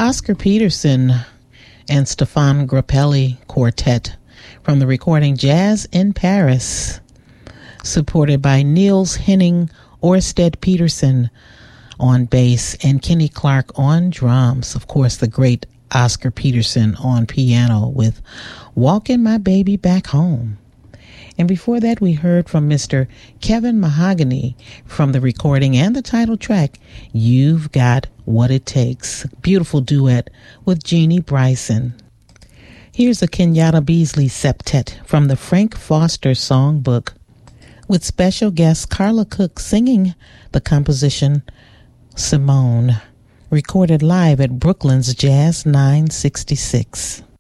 Oscar Peterson and Stefan Grappelli Quartet from the recording Jazz in Paris, supported by Niels Henning Orsted Peterson on bass and Kenny Clark on drums. Of course, the great Oscar Peterson on piano with Walking My Baby Back Home. And before that, we heard from Mr. Kevin Mahogany from the recording and the title track, You've Got What It Takes. Beautiful duet with Jeannie Bryson. Here's a Kenyatta Beasley septet from the Frank Foster Songbook, with special guest Carla Cook singing the composition Simone, recorded live at Brooklyn's Jazz 966.